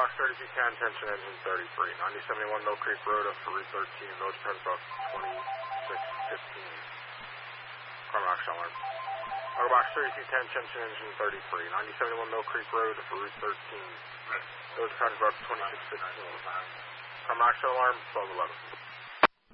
Box 3210, tension engine 33. 9071 Mill Creek Road up for Route 13. Load depends about 2615. Carmack alarm. Cargo Box 3210, tension engine 33. 9071 Mill Creek Road up for Route 13. Load depends about 2615. Carmack alarm 1211.